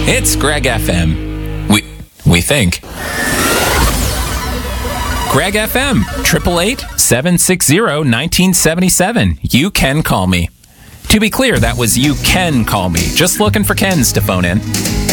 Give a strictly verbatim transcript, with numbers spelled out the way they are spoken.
It's Greg F M. We we think. Greg F M, eight eight eight, seven six zero, one nine seven seven. You can call me. To be clear, that was you can call me. Just looking for Kens to phone in.